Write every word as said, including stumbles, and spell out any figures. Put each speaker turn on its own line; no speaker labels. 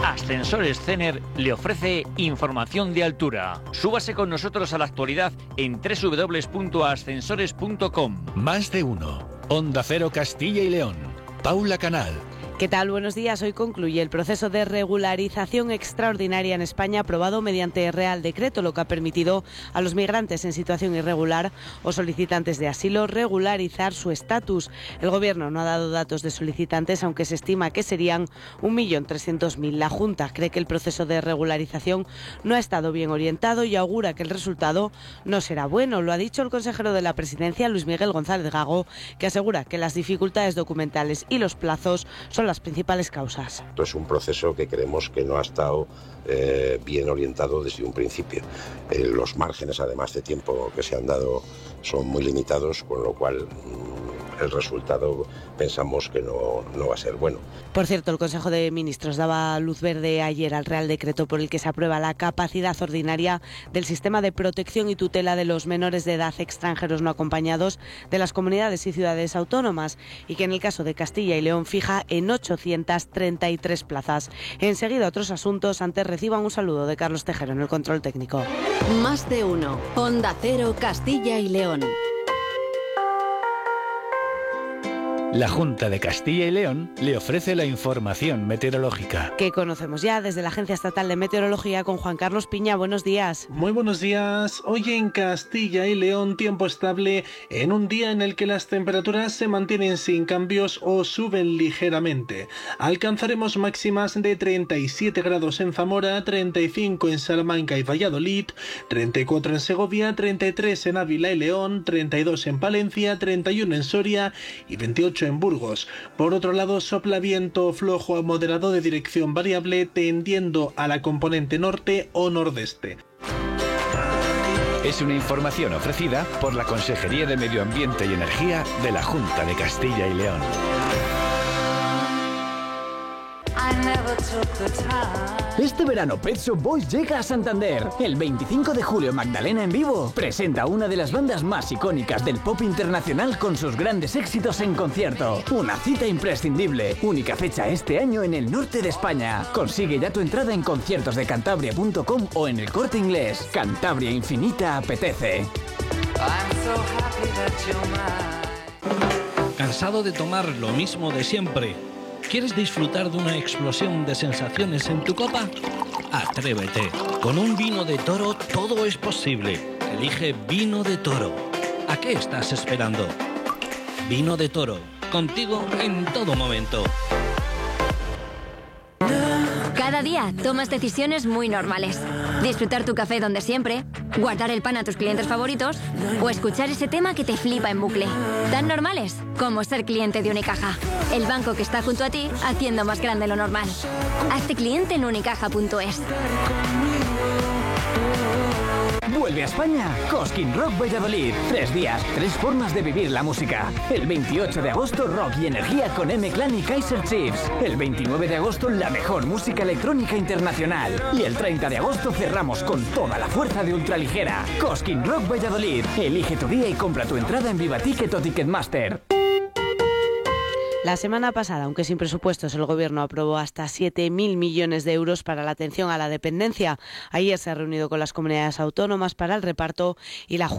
Ascensores Cener le ofrece información de altura. Súbase con nosotros a la actualidad en doble u doble u doble u punto ascensores punto com.
Más de uno. Onda Cero Castilla y León. Paula Canal.
¿Qué tal? Buenos días. Hoy concluye el proceso de regularización extraordinaria en España aprobado mediante Real Decreto, lo que ha permitido a los migrantes en situación irregular o solicitantes de asilo regularizar su estatus. El Gobierno no ha dado datos de solicitantes, aunque se estima que serían un millón trescientos mil. La Junta cree que el proceso de regularización no ha estado bien orientado y augura que el resultado no será bueno. Lo ha dicho el consejero de la Presidencia, Luis Miguel González Gago, que asegura que las dificultades documentales y los plazos son las principales causas.
Esto es un proceso que creemos que no ha estado eh, bien orientado desde un principio. Eh, los márgenes, además de tiempo que se han dado, son muy limitados, con lo cual mmm, el resultado pensamos que no, no va a ser bueno.
Por cierto, el Consejo de Ministros daba luz verde ayer al Real Decreto por el que se aprueba la capacidad ordinaria del sistema de protección y tutela de los menores de edad extranjeros no acompañados de las comunidades y ciudades autónomas, y que en el caso de Castilla y León fija en ochocientas treinta y tres plazas. Enseguida otros asuntos. Antes reciban un saludo de Carlos Tejero en el control técnico.
Más de uno. Onda Cero Castilla y León.
La Junta de Castilla y León le ofrece la información meteorológica.
Que conocemos ya desde la Agencia Estatal de Meteorología con Juan Carlos Piña. Buenos días.
Muy buenos días. Hoy en Castilla y León tiempo estable en un día en el que las temperaturas se mantienen sin cambios o suben ligeramente. Alcanzaremos máximas de treinta y siete grados en Zamora, treinta y cinco en Salamanca y Valladolid, treinta y cuatro en Segovia, treinta y tres en Ávila y León, treinta y dos en Palencia, treinta y uno en Soria y veintiocho en Burgos. Por otro lado, sopla viento flojo a moderado de dirección variable tendiendo a la componente norte o nordeste.
Es una información ofrecida por la Consejería de Medio Ambiente y Energía de la Junta de Castilla y León.
Este verano Pet Shop Boys llega a Santander. El veinticinco de julio Magdalena en vivo presenta una de las bandas más icónicas del pop internacional con sus grandes éxitos en concierto. Una cita imprescindible. Única fecha este año en el norte de España. Consigue ya tu entrada en conciertos de cantabria punto com o en el Corte Inglés. Cantabria Infinita apetece.
¿Cansado de tomar lo mismo de siempre? ¿Quieres disfrutar de una explosión de sensaciones en tu copa? Atrévete. Con un vino de Toro todo es posible. Elige Vino de Toro. ¿A qué estás esperando? Vino de Toro. Contigo en todo momento.
Cada día tomas decisiones muy normales. Disfrutar tu café donde siempre, guardar el pan a tus clientes favoritos o escuchar ese tema que te flipa en bucle. Tan normales como ser cliente de Unicaja. El banco que está junto a ti haciendo más grande lo normal. Hazte cliente en unicaja punto es.
Vuelve a España Cosquín Rock Valladolid. Tres días, tres formas de vivir la música. El veintiocho de agosto, rock y energía con M-Clan y Kaiser Chiefs. El veintinueve de agosto, la mejor música electrónica internacional. Y el treinta de agosto cerramos con toda la fuerza de ultraligera. Cosquín Rock Valladolid. Elige tu día y compra tu entrada en Viva Ticket o Ticketmaster.
La semana pasada, aunque sin presupuestos, el Gobierno aprobó hasta siete mil millones de euros para la atención a la dependencia. Ayer se ha reunido con las comunidades autónomas para el reparto y la